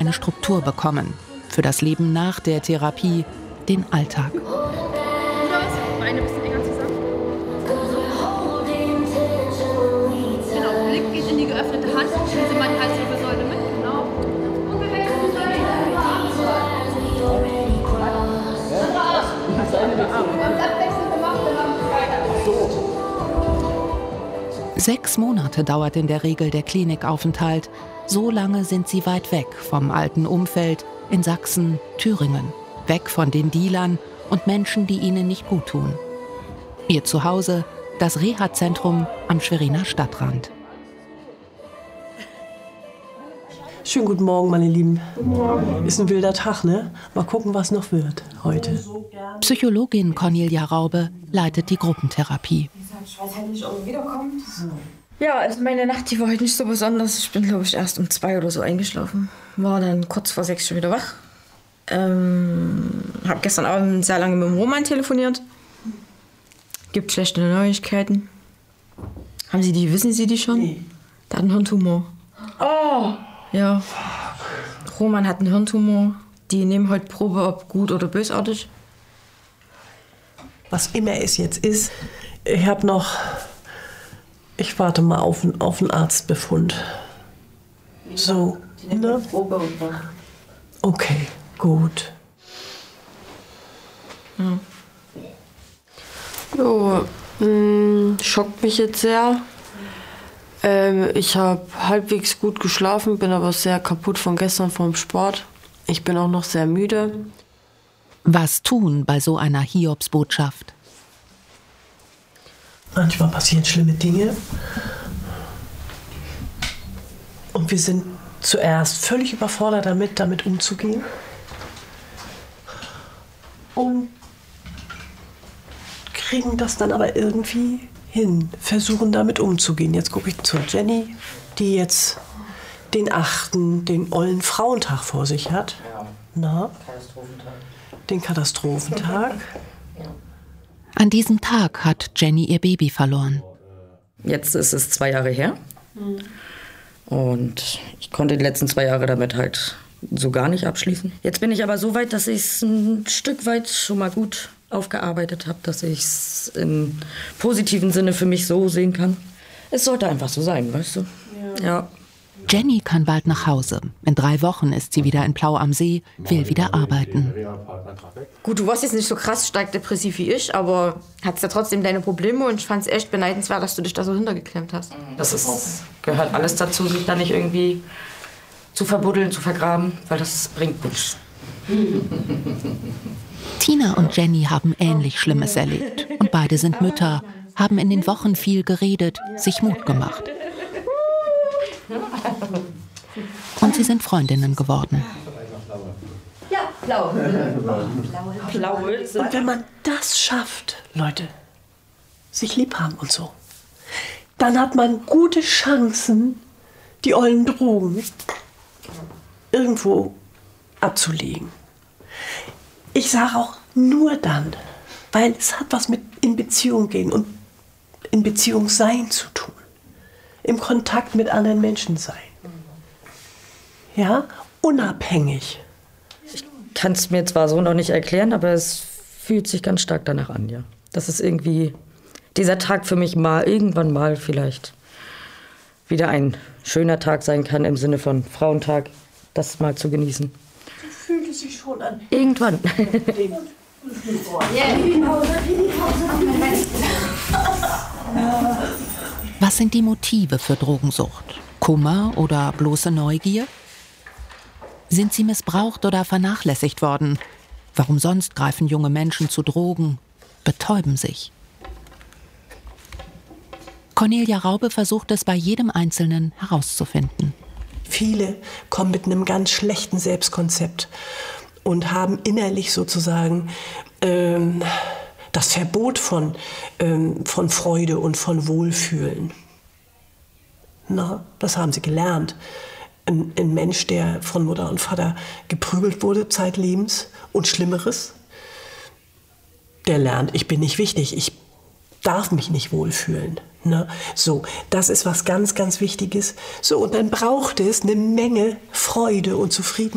eine Struktur bekommen. Für das Leben nach der Therapie, den Alltag. Beine ein bisschen enger zusammen. Genau, Blick geht in die geöffnete Hand. Schließe mal die Halswirbelsäule mit. Genau. Und 6 Monate dauert in der Regel der Klinikaufenthalt. So lange sind sie weit weg vom alten Umfeld in Sachsen, Thüringen. Weg von den Dealern und Menschen, die ihnen nicht gut tun. Ihr Zuhause, das Reha-Zentrum am Schweriner Stadtrand. Schönen guten Morgen, meine Lieben. Guten Morgen. Ist ein wilder Tag, ne? Mal gucken, was noch wird heute. Psychologin Cornelia Raube leitet die Gruppentherapie. Ich weiß halt nicht, ob er wiederkommt. Ja, also meine Nacht, die war heute nicht so besonders. Ich bin, glaube ich, erst um 2 oder so eingeschlafen. War dann kurz vor 6 schon wieder wach. Hab gestern Abend sehr lange mit dem Roman telefoniert. Gibt schlechte Neuigkeiten. Wissen Sie die schon? Nee. Der hat einen Hirntumor. Oh! Ja. Roman hat einen Hirntumor. Die nehmen heute Probe, ob gut oder bösartig. Was immer es jetzt ist, ich warte mal auf einen Arztbefund. So, ne? Okay, gut. Ja. Jo, schockt mich jetzt sehr. Ich habe halbwegs gut geschlafen, bin aber sehr kaputt von gestern vom Sport. Ich bin auch noch sehr müde. Was tun bei so einer Hiobsbotschaft? Manchmal passieren schlimme Dinge. Und wir sind zuerst völlig überfordert damit umzugehen. Und kriegen das dann aber irgendwie hin, versuchen damit umzugehen. Jetzt gucke ich zur Jenny, die jetzt den 8., den ollen Frauentag vor sich hat. Ja. Na? Katastrophentag. Den Katastrophentag. An diesem Tag hat Jenny ihr Baby verloren. Jetzt ist es 2 Jahre her. Und ich konnte die letzten 2 Jahre damit halt so gar nicht abschließen. Jetzt bin ich aber so weit, dass ich es ein Stück weit schon mal gut aufgearbeitet habe, dass ich es im positiven Sinne für mich so sehen kann. Es sollte einfach so sein, weißt du? Ja. Jenny kann bald nach Hause. In 3 Wochen ist sie wieder in Plau am See, will wieder arbeiten. Gut, du warst jetzt nicht so krass stark depressiv wie ich, aber hattest ja trotzdem deine Probleme und ich fand es echt beneidenswert, dass du dich da so hintergeklemmt hast. Gehört alles dazu, sich da nicht irgendwie zu verbuddeln, zu vergraben, weil das bringt nichts. Tina und Jenny haben ähnlich Schlimmes erlebt. Und beide sind Mütter, haben in den Wochen viel geredet, sich Mut gemacht. Und sie sind Freundinnen geworden. Ja, blau. Blaue sind. Und wenn man das schafft, Leute, sich lieb haben und so, dann hat man gute Chancen, die ollen Drogen irgendwo abzulegen. Ich sage auch nur dann, weil es hat was mit in Beziehung gehen und in Beziehung sein zu tun. Im Kontakt mit anderen Menschen sein. Ja, unabhängig. Ich kann es mir zwar so noch nicht erklären, aber es fühlt sich ganz stark danach an, ja. Dass es irgendwie dieser Tag für mich mal irgendwann mal vielleicht wieder ein schöner Tag sein kann im Sinne von Frauentag, das mal zu genießen. So fühlt es sich schon an. Irgendwann. Was sind die Motive für Drogensucht? Kummer oder bloße Neugier? Sind sie missbraucht oder vernachlässigt worden? Warum sonst greifen junge Menschen zu Drogen, betäuben sich? Cornelia Raube versucht es bei jedem Einzelnen herauszufinden. Viele kommen mit einem ganz schlechten Selbstkonzept und haben innerlich sozusagen das Verbot von Freude und von Wohlfühlen. Na, das haben sie gelernt. Ein Mensch, der von Mutter und Vater geprügelt wurde zeitlebens und Schlimmeres, der lernt, ich bin nicht wichtig, ich darf mich nicht wohlfühlen. Ne? So, das ist was ganz, ganz Wichtiges. So, und dann braucht es eine Menge Freude und Zufriedenheit.